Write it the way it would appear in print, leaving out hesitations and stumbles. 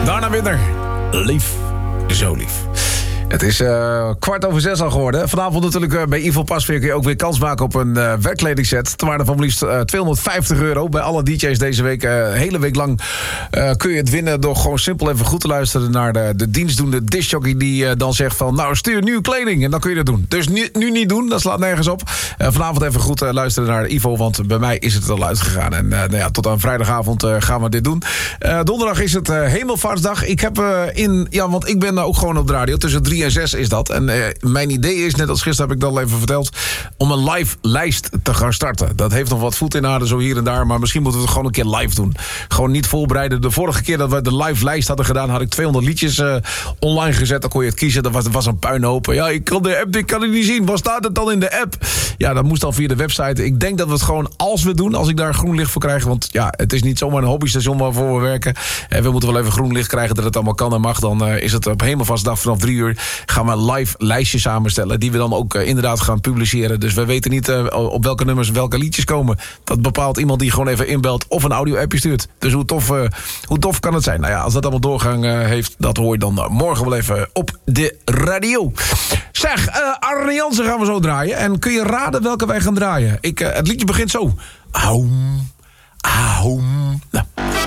Daarna winnaar. Lief. Zo lief. Het is 6:15 al geworden. Vanavond natuurlijk bij Ivo Pasveer kun je ook weer kans maken op een werkkledingset. Ter waarde van liefst €250. Bij alle DJ's deze week. Hele week lang kun je het winnen door gewoon simpel even goed te luisteren naar de dienstdoende discjockey die dan zegt van nou stuur nieuwe kleding en dan kun je dat doen. Dus nu niet doen, dat slaat nergens op. Vanavond even goed luisteren naar Ivo, want bij mij is het al uitgegaan. En tot aan vrijdagavond gaan we dit doen. Donderdag is het Hemelvaartsdag. Ik heb want ik ben ook gewoon op de radio tussen 3 en 6 is dat. En mijn idee is, net als gisteren heb ik dat al even verteld, om een live lijst te gaan starten. Dat heeft nog wat voet in aarde zo hier en daar, maar misschien moeten we het gewoon een keer live doen. Gewoon niet voorbereiden. De vorige keer dat we de live lijst hadden gedaan, had ik 200 liedjes online gezet. Dan kon je het kiezen. Dat was een puinhoop. Ja, ik kan het niet zien. Wat staat het dan in de app? Ja, dat moest dan via de website. Ik denk dat we het gewoon als ik daar groen licht voor krijg, want ja, het is niet zomaar een hobbystation waarvoor we werken. We moeten wel even groen licht krijgen dat het allemaal kan en mag. Dan is het op Hemelvaartsdag vanaf 3 uur gaan we een live lijstje samenstellen, die we dan ook inderdaad gaan publiceren. Dus we weten niet op welke nummers welke liedjes komen. Dat bepaalt iemand die gewoon even inbelt of een audio-appje stuurt. Dus hoe tof kan het zijn? Nou ja, als dat allemaal doorgang heeft, dat hoor je dan morgen wel even op de radio. Zeg, Arne Jansen gaan we zo draaien. En kun je raden welke wij gaan draaien? Het liedje begint zo. Aum, aum. Nou.